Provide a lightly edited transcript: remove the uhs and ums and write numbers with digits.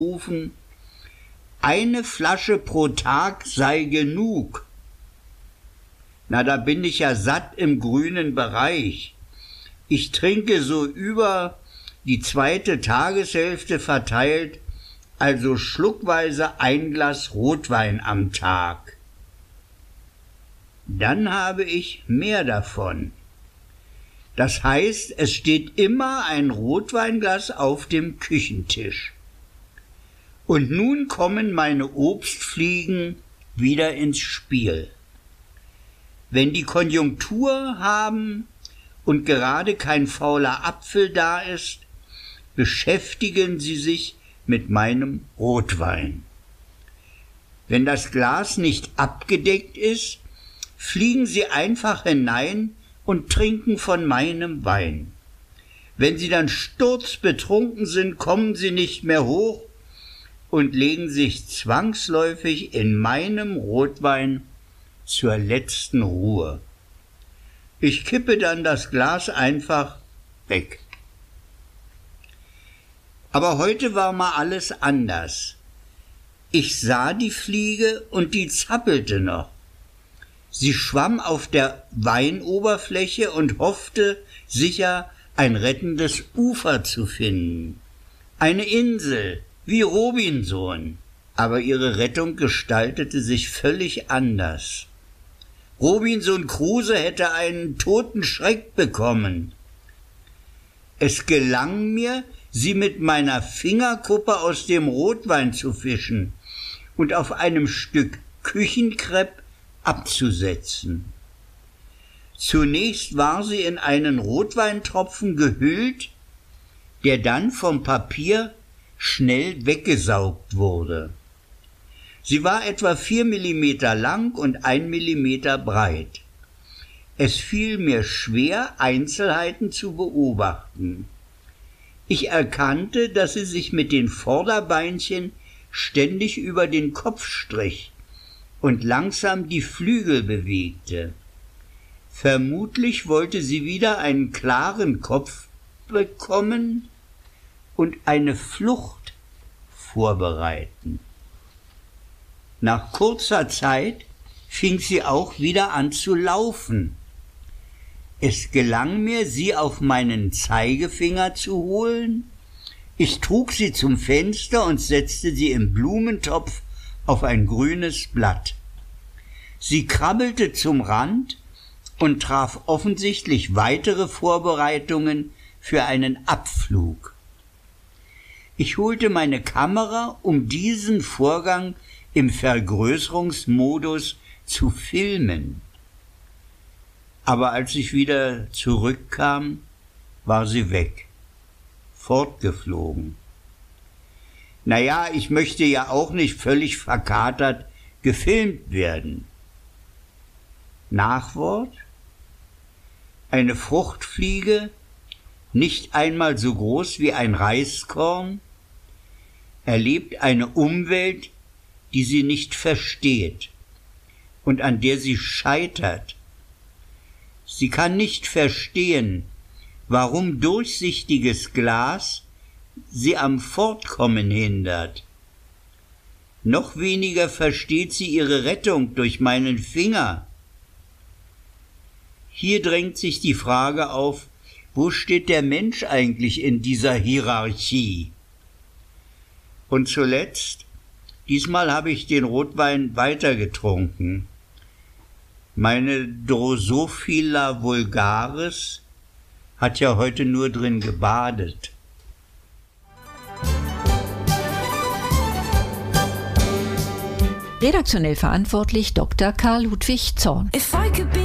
rufen, eine Flasche pro Tag sei genug. Na, da bin ich ja satt im grünen Bereich. Ich trinke so über die zweite Tageshälfte verteilt, also schluckweise ein Glas Rotwein am Tag. Dann habe ich mehr davon. Das heißt, es steht immer ein Rotweinglas auf dem Küchentisch. Und nun kommen meine Obstfliegen wieder ins Spiel. Wenn die Konjunktur haben und gerade kein fauler Apfel da ist, beschäftigen sie sich mit meinem Rotwein. Wenn das Glas nicht abgedeckt ist, fliegen sie einfach hinein und trinken von meinem Wein. Wenn sie dann sturzbetrunken sind, kommen sie nicht mehr hoch und legen sich zwangsläufig in meinem Rotwein zur letzten Ruhe. Ich kippe dann das Glas einfach weg. Aber heute war mal alles anders. Ich sah die Fliege und die zappelte noch. Sie schwamm auf der Weinoberfläche und hoffte, sicher ein rettendes Ufer zu finden. Eine Insel, wie Robinson. Aber ihre Rettung gestaltete sich völlig anders. Robinson Crusoe hätte einen toten Schreck bekommen. Es gelang mir, sie mit meiner Fingerkuppe aus dem Rotwein zu fischen und auf einem Stück Küchenkrepp abzusetzen. Zunächst war sie in einen Rotweintropfen gehüllt, der dann vom Papier schnell weggesaugt wurde. Sie war etwa 4 Millimeter lang und 1 Millimeter breit. Es fiel mir schwer, Einzelheiten zu beobachten. Ich erkannte, dass sie sich mit den Vorderbeinchen ständig über den Kopf strich und langsam die Flügel bewegte. Vermutlich wollte sie wieder einen klaren Kopf bekommen und eine Flucht vorbereiten. Nach kurzer Zeit fing sie auch wieder an zu laufen. Es gelang mir, sie auf meinen Zeigefinger zu holen. Ich trug sie zum Fenster und setzte sie im Blumentopf auf ein grünes Blatt. Sie krabbelte zum Rand und traf offensichtlich weitere Vorbereitungen für einen Abflug. Ich holte meine Kamera, um diesen Vorgang im Vergrößerungsmodus zu filmen. Aber als ich wieder zurückkam, war sie weg, fortgeflogen. Naja, ich möchte ja auch nicht völlig verkatert gefilmt werden. Nachwort: Eine Fruchtfliege, nicht einmal so groß wie ein Reiskorn, erlebt eine Umwelt, die sie nicht versteht und an der sie scheitert. Sie kann nicht verstehen, warum durchsichtiges Glas sie am Fortkommen hindert. Noch weniger versteht sie ihre Rettung durch meinen Finger. Hier drängt sich die Frage auf, wo steht der Mensch eigentlich in dieser Hierarchie? Und zuletzt, diesmal habe ich den Rotwein weitergetrunken. Meine Drosophila vulgaris hat ja heute nur drin gebadet. Redaktionell verantwortlich Dr. Karl Ludwig Zorn.